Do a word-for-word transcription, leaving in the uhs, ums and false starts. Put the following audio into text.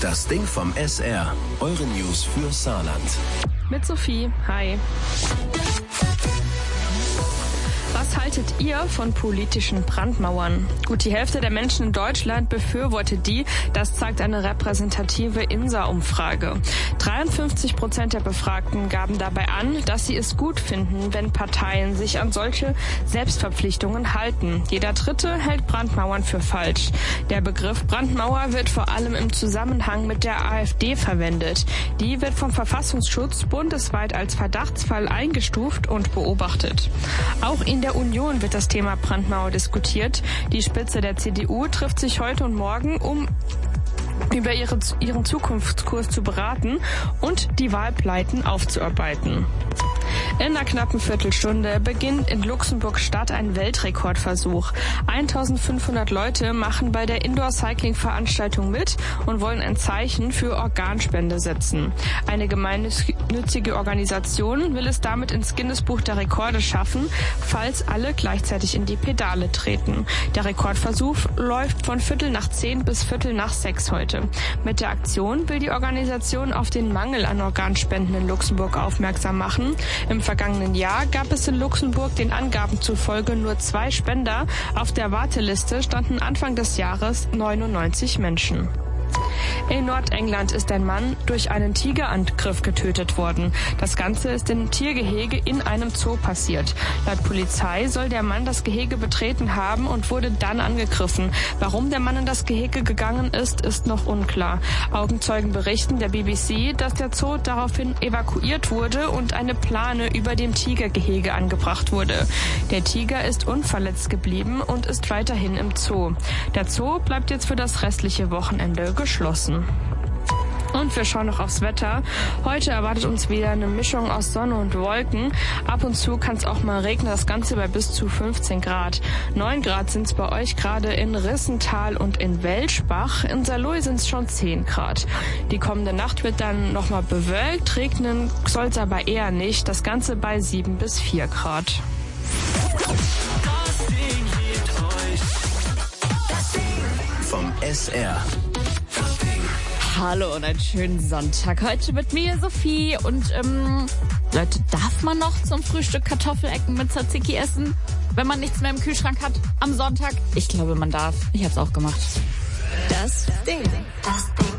Das Ding vom S R. Eure News für Saarland. Mit Sophie. Hi. Was haltet ihr von politischen Brandmauern? Gut die Hälfte der Menschen in Deutschland befürwortet die. Das zeigt eine repräsentative INSA-Umfrage. dreiundfünfzig Prozent der Befragten gaben dabei an, dass sie es gut finden, wenn Parteien sich an solche Selbstverpflichtungen halten. Jeder Dritte hält Brandmauern für falsch. Der Begriff Brandmauer wird vor allem im Zusammenhang mit der AfD verwendet. Die wird vom Verfassungsschutz bundesweit als Verdachtsfall eingestuft und beobachtet. Auch in der Union wird das Thema Brandmauer diskutiert. Die Spitze der C D U trifft sich heute und morgen, um über ihre, ihren Zukunftskurs zu beraten und die Wahlpleiten aufzuarbeiten. In einer knappen Viertelstunde beginnt in Luxemburg-Stadt ein Weltrekordversuch. eintausendfünfhundert Leute machen bei der Indoor-Cycling-Veranstaltung mit und wollen ein Zeichen für Organspende setzen. Eine gemeinnützige Organisation will es damit ins Guinness-Buch der Rekorde schaffen, falls alle gleichzeitig in die Pedale treten. Der Rekordversuch läuft von Viertel nach zehn bis Viertel nach sechs heute. Mit der Aktion will die Organisation auf den Mangel an Organspenden in Luxemburg aufmerksam machen. Im vergangenen Jahr gab es in Luxemburg den Angaben zufolge nur zwei Spender. Auf der Warteliste standen Anfang des Jahres neunundneunzig Menschen. In Nordengland ist ein Mann durch einen Tigerangriff getötet worden. Das Ganze ist im Tiergehege in einem Zoo passiert. Laut Polizei soll der Mann das Gehege betreten haben und wurde dann angegriffen. Warum der Mann in das Gehege gegangen ist, ist noch unklar. Augenzeugen berichten der B B C, dass der Zoo daraufhin evakuiert wurde und eine Plane über dem Tigergehege angebracht wurde. Der Tiger ist unverletzt geblieben und ist weiterhin im Zoo. Der Zoo bleibt jetzt für das restliche Wochenende geschlossen. Und wir schauen noch aufs Wetter. Heute erwartet uns wieder eine Mischung aus Sonne und Wolken. Ab und zu kann es auch mal regnen, das Ganze bei bis zu fünfzehn Grad. neun Grad sind es bei euch gerade in Rissental und in Welschbach. In Saarlouis sind es schon zehn Grad. Die kommende Nacht wird dann nochmal bewölkt. Regnen soll es aber eher nicht. Das Ganze bei sieben bis vier Grad. Das Ding hebt euch. Das Ding vom S R. Hallo und einen schönen Sonntag. Heute mit mir, Sophie. Und, ähm, Leute, darf man noch zum Frühstück Kartoffelecken mit Tzatziki essen, wenn man nichts mehr im Kühlschrank hat am Sonntag? Ich glaube, man darf. Ich hab's auch gemacht. Das Ding. Das Ding.